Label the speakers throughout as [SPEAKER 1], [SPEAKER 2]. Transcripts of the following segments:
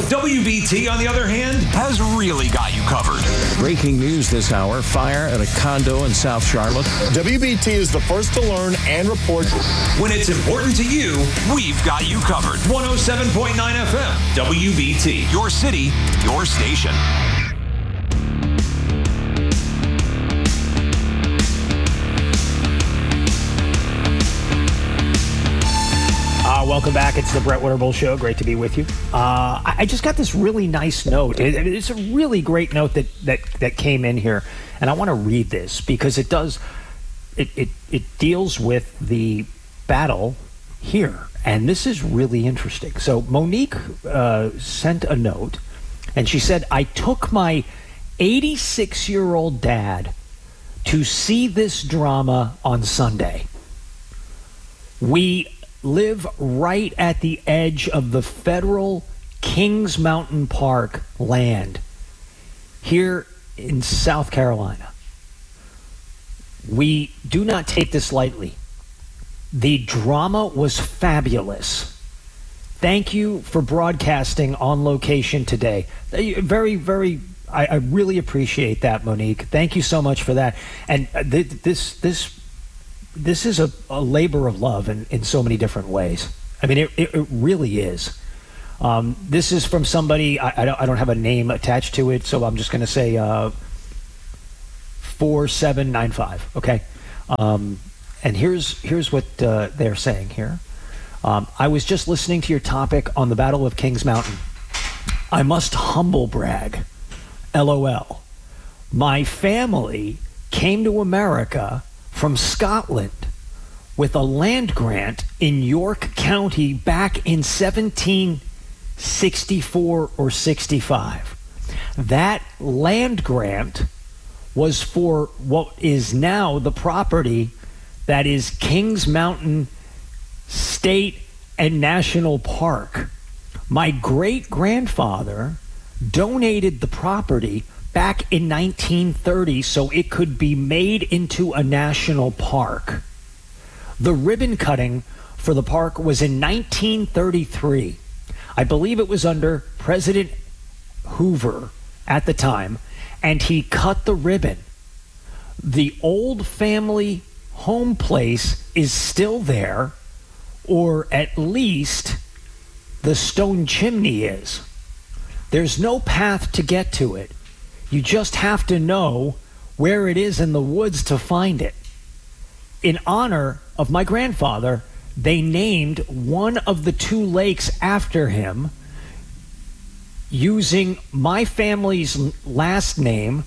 [SPEAKER 1] WBT, on the other hand, has really got you covered.
[SPEAKER 2] Breaking news this hour, fire at a condo in South Charlotte.
[SPEAKER 3] WBT is the first to learn and report.
[SPEAKER 1] When it's important to you, we've got you covered. 107.9 FM, WBT, your city, your station.
[SPEAKER 4] Welcome back. It's the Brett Winterble Show. Great to be with you. I just got this really nice note. It's a really great note that came in here, and I want to read this because it deals with the battle here, and this is really interesting. So Monique sent a note, and she said, "I took my 86-year-old dad to see this drama on Sunday. We live right at the edge of the federal Kings Mountain Park land here in South Carolina. We do not take this lightly. The drama was fabulous. Thank you for broadcasting on location today." Very, very, I really appreciate that, Monique. Thank you so much for that. And this is a labor of love in so many different ways. I mean, it really is. This is from somebody, I don't have a name attached to it, so I'm just going to say 4795, okay? And here's what they're saying here. "I was just listening to your topic on the Battle of Kings Mountain. I must humble brag. LOL. My family came to America from Scotland with a land grant in York County back in 1764 or 65. That land grant was for what is now the property that is Kings Mountain State and National Park. My great-grandfather donated the property back in 1930 so it could be made into a national park. The ribbon cutting for the park was in 1933. I believe it was under President Hoover at the time, and he cut the ribbon. The old family home place is still there, or at least the stone chimney is. There's no path to get to it. You just have to know where it is in the woods to find it. In honor of my grandfather, they named one of the two lakes after him using my family's last name,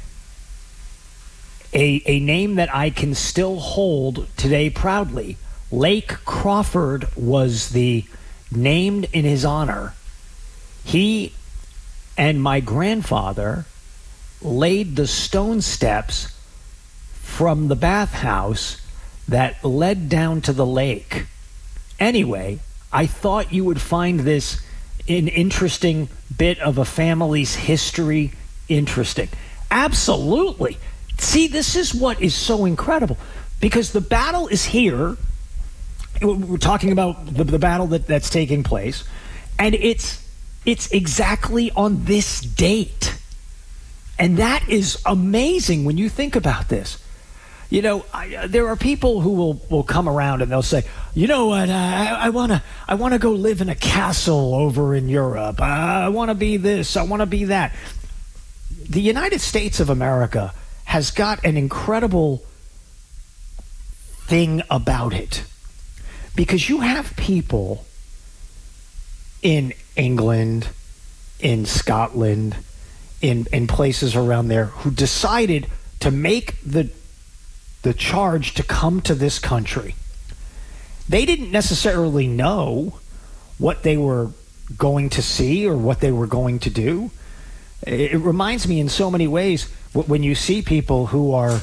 [SPEAKER 4] a name that I can still hold today proudly. Lake Crawford was named in his honor. He and my grandfather laid the stone steps from the bathhouse that led down to the lake. Anyway, I thought you would find this an interesting bit of a family's history interesting." Absolutely. See, this is what is so incredible, because the battle is here. We're talking about the battle that's taking place, and it's exactly on this date. And that is amazing when you think about this. You know, there are people who will come around and they'll say, "You know what, I want to go live in a castle over in Europe. I want to be this, I want to be that." The United States of America has got an incredible thing about it, because you have people in England, in Scotland, in places around there who decided to make the charge to come to this country. They didn't necessarily know what they were going to see or what they were going to do. It reminds me in so many ways when you see people who are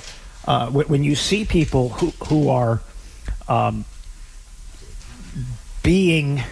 [SPEAKER 4] being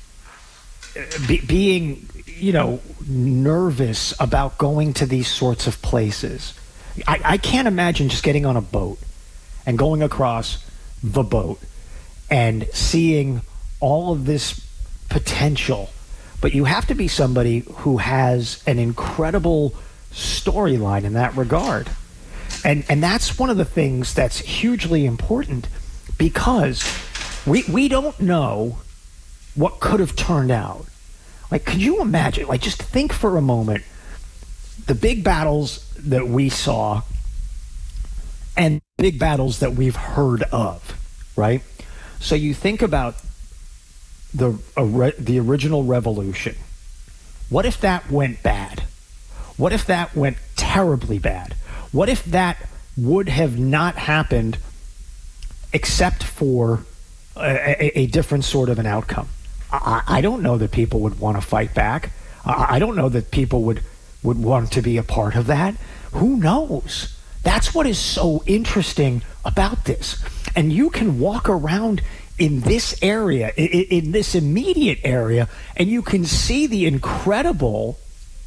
[SPEAKER 4] nervous about going to these sorts of places. I can't imagine just getting on a boat and going across the boat and seeing all of this potential, but you have to be somebody who has an incredible storyline in that regard. And that's one of the things that's hugely important, because we don't know what could have turned out. Like, could you imagine, like, just think for a moment, the big battles that we saw and big battles that we've heard of, right? So you think about the original revolution. What if that went bad? What if that went terribly bad? What if that would have not happened except for a different sort of an outcome? I don't know that people would want to fight back. I don't know that people would want to be a part of that. Who knows? That's what is so interesting about this. And you can walk around in this area, in this immediate area, and you can see the incredible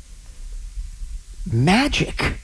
[SPEAKER 4] magic.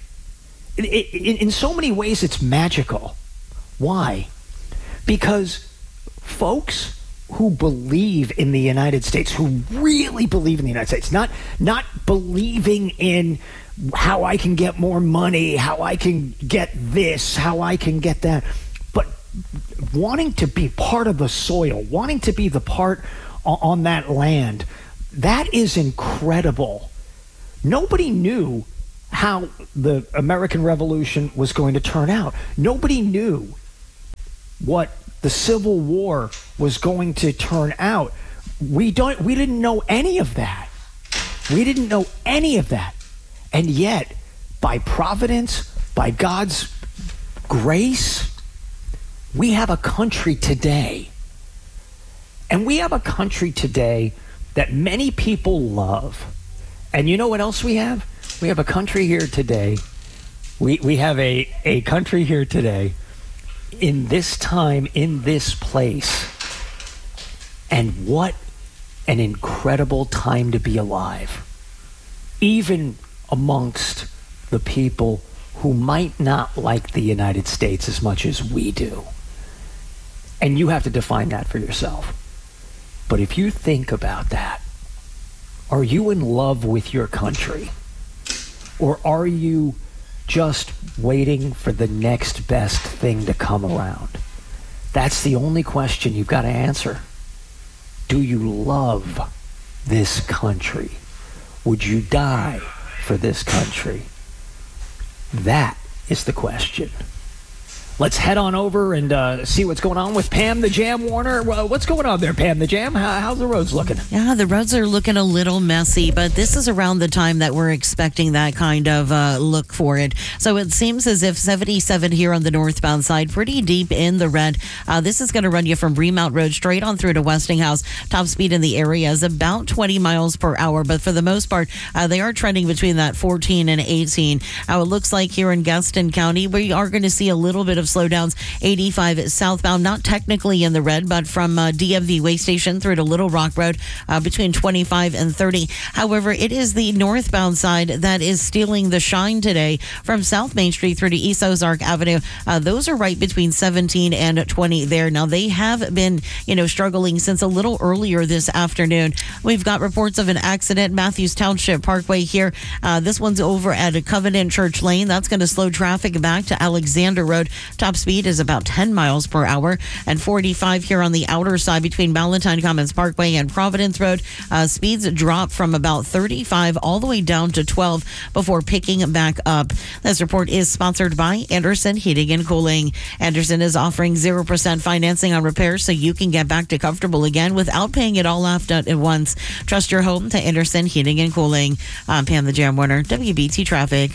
[SPEAKER 4] In so many ways, it's magical. Why? Because folks who believe in the United States, who really believe in the United States, not believing in how I can get more money, how I can get this, how I can get that, but wanting to be part of the soil, wanting to be the part on that land, that is incredible. Nobody knew how the American Revolution was going to turn out. Nobody knew what the Civil War was going to turn out. We didn't know any of that. We didn't know any of that. And yet, by providence, by God's grace, we have a country today. And we have a country today that many people love. And you know what else we have? We have a country here today. We have a country here today, in this time, in this place. And what an incredible time to be alive. Even amongst the people who might not like the United States as much as we do. And you have to define that for yourself. But if you think about that, are you in love with your country? Or are you just waiting for the next best thing to come around? That's the only question you've got to answer. Do you love this country? Would you die for this country? That is the question. Let's head on over and see what's going on with Pam the Jam Warner. What's going on there, Pam the Jam? How's the roads looking?
[SPEAKER 5] Yeah, the roads are looking a little messy, but this is around the time that we're expecting that kind of look for it. So it seems as if 77 here on the northbound side, pretty deep in the red. This is going to run you from Remount Road straight on through to Westinghouse. Top speed in the area is about 20 miles per hour, but for the most part, they are trending between that 14 and 18. It looks like here in Gaston County, we are going to see a little bit of slowdowns. 85 southbound, not technically in the red, but from DMV Way Station through to Little Rock Road between 25 and 30. However, it is the northbound side that is stealing the shine today from South Main Street through to East Ozark Avenue. Those are right between 17 and 20 there. Now, they have been, struggling since a little earlier this afternoon. We've got reports of an accident, Matthews Township Parkway here. This one's over at Covenant Church Lane. That's going to slow traffic back to Alexander Road. Top speed is about 10 miles per hour, and 45 here on the outer side between Valentine Commons Parkway and Providence Road. Speeds drop from about 35 all the way down to 12 before picking back up. This report is sponsored by Anderson Heating and Cooling. Anderson is offering 0% financing on repairs so you can get back to comfortable again without paying it all off at once. Trust your home to Anderson Heating and Cooling. I'm Pam the Jam Warner, WBT Traffic.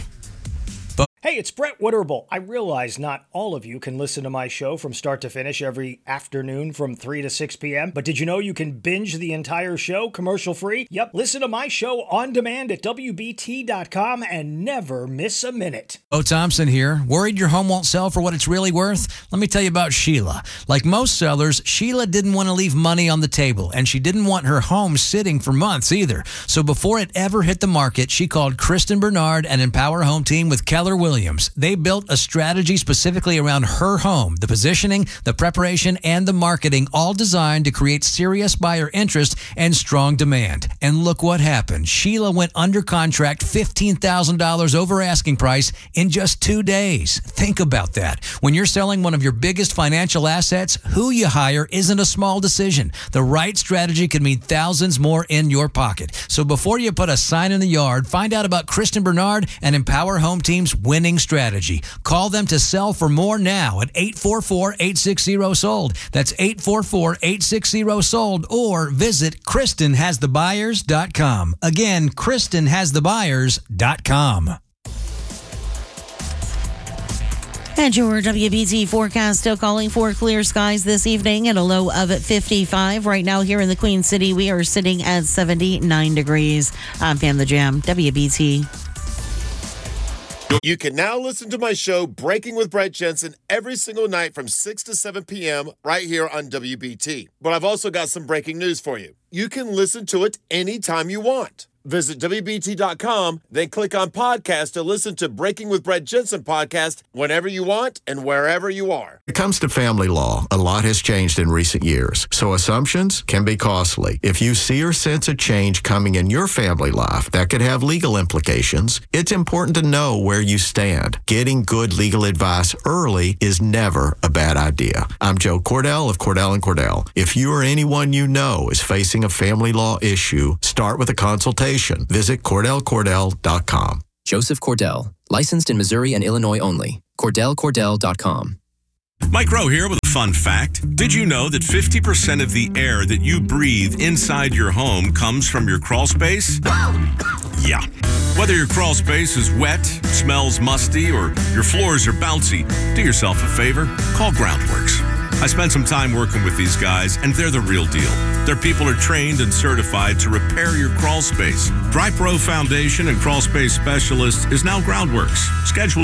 [SPEAKER 4] Hey, it's Brett Witterbull. I realize not all of you can listen to my show from start to finish every afternoon from 3 to 6 p.m., but did you know you can binge the entire show commercial-free? Yep, listen to my show on demand at WBT.com and never miss a minute.
[SPEAKER 6] Bo Thompson here. Worried your home won't sell for what it's really worth? Let me tell you about Sheila. Like most sellers, Sheila didn't want to leave money on the table, and she didn't want her home sitting for months either. So before it ever hit the market, she called Kristen Bernard and Empower Home Team with Keller Williams Williams. They built a strategy specifically around her home, the positioning, the preparation, and the marketing, all designed to create serious buyer interest and strong demand. And look what happened. Sheila went under contract $15,000 over asking price in just 2 days. Think about that. When you're selling one of your biggest financial assets, who you hire isn't a small decision. The right strategy could mean thousands more in your pocket. So before you put a sign in the yard, find out about Kristen Bernard and Empower Home Team's winning strategy. Call them to sell for more now at 844-860-SOLD. That's 844-860-SOLD, or visit KristenHasTheBuyers.com. Again, KristenHasTheBuyers.com.
[SPEAKER 5] And your WBT forecast still calling for clear skies this evening and a low of 55. Right now here in the Queen City, we are sitting at 79 degrees. I'm Pam the Jam, WBT.
[SPEAKER 3] You can now listen to my show, Breaking with Brett Jensen, every single night from 6 to 7 p.m. right here on WBT. But I've also got some breaking news for you. You can listen to it anytime you want. Visit WBT.com, then click on podcast to listen to Breaking with Brett Jensen podcast whenever you want and wherever you are.
[SPEAKER 7] When it comes to family law, a lot has changed in recent years, so assumptions can be costly. If you see or sense a change coming in your family life that could have legal implications, it's important to know where you stand. Getting good legal advice early is never a bad idea. I'm Joe Cordell of Cordell & Cordell. If you or anyone you know is facing a family law issue, start with a consultation. Visit CordellCordell.com.
[SPEAKER 8] Joseph Cordell, licensed in Missouri and Illinois only. CordellCordell.com.
[SPEAKER 9] Mike Rowe here with a fun fact. Did you know that 50% of the air that you breathe inside your home comes from your crawl space? Yeah. Whether your crawl space is wet, smells musty, or your floors are bouncy, do yourself a favor, call Groundworks. I spent some time working with these guys, and they're the real deal. Their people are trained and certified to repair your crawl space. Dry Pro Foundation and Crawl Space Specialist is now Groundworks. Schedule